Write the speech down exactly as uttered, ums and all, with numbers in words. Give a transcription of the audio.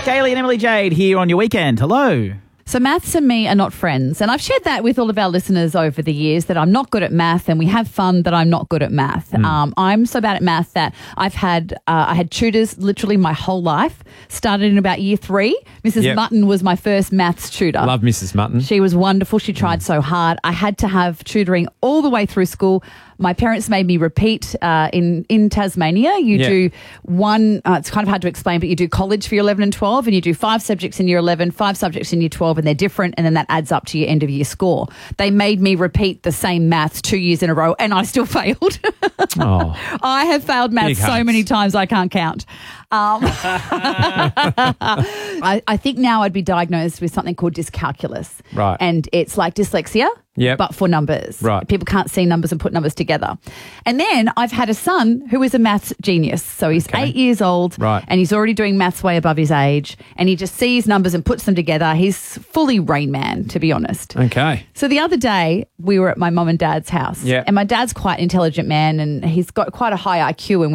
Kaylee and Emily Jade here on your weekend. Hello. So maths and me are not friends. And I've shared that with all of our listeners over the years that I'm not good at math and we have fun that I'm not good at math. Mm. Um, I'm so bad at math that I've had, uh, I had tutors literally my whole life. Started in about year three. Missus Yep. Mutton was my first maths tutor. Love Missus Mutton. She was wonderful. She tried mm. so hard. I had to have tutoring all the way through school. My parents made me repeat uh, in, in Tasmania. You yeah. do one, uh, it's kind of hard to explain, but you do college for year eleven and twelve and you do five subjects in year eleven, five subjects in year twelve and they're different and then that adds up to your end of year score. They made me repeat the same maths two years in a row and I still failed. Oh. I have failed maths so many times I can't count. Um, I, I think now I'd be diagnosed with something called dyscalculus. Right. And it's like dyslexia. Yep. But for numbers. Right. People can't see numbers and put numbers together. And then I've had a son who is a maths genius. So he's okay. eight years old right. and he's already doing maths way above his age and he just sees numbers and puts them together. He's fully Rain Man, to be honest. Okay. So the other day we were at my mum and dad's house yeah. and my dad's quite an intelligent man and he's got quite a high I Q and